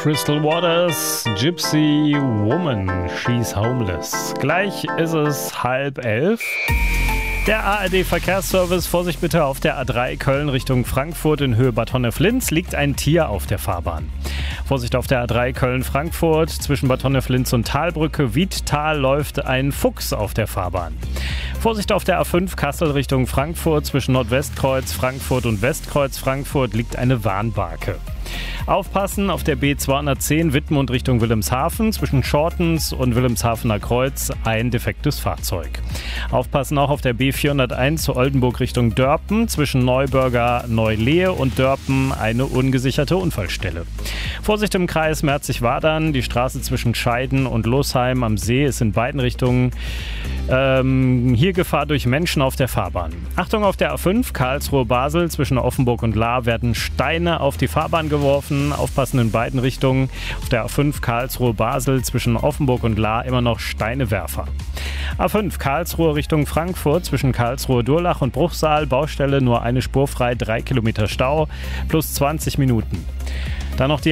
Crystal Waters, Gypsy Woman, She's Homeless. Gleich ist es 10:30. Der ARD-Verkehrsservice, Vorsicht bitte, auf der A3 Köln Richtung Frankfurt in Höhe Bad Honnef-Linz liegt ein Tier auf der Fahrbahn. Vorsicht auf der A3 Köln-Frankfurt, zwischen Bad Honnef-Linz und Talbrücke Wiedtal läuft ein Fuchs auf der Fahrbahn. Vorsicht auf der A5 Kassel Richtung Frankfurt, zwischen Nordwestkreuz Frankfurt und Westkreuz Frankfurt liegt eine Warnbarke. Aufpassen auf der B210 Wittmund Richtung Wilhelmshaven, zwischen Schortens und Wilhelmshavener Kreuz ein defektes Fahrzeug. Aufpassen auch auf der B401 Oldenburg Richtung Dörpen, zwischen Neuburger Neulehe und Dörpen eine ungesicherte Unfallstelle. Vorsicht im Kreis Merzig-Wadern, die Straße zwischen Scheiden und Losheim am See ist in beiden Richtungen hier Gefahr durch Menschen auf der Fahrbahn. Achtung auf der A5 Karlsruhe-Basel, zwischen Offenburg und Lahr werden Steine auf die Fahrbahn geworfen. Aufpassen in beiden Richtungen. Auf der A5 Karlsruhe-Basel, zwischen Offenburg und Lahr immer noch Steinewerfer. A5 Karlsruhe Richtung Frankfurt, zwischen Karlsruhe-Durlach und Bruchsal, Baustelle nur eine Spur frei, 3 Kilometer Stau, plus 20 Minuten. Dann noch die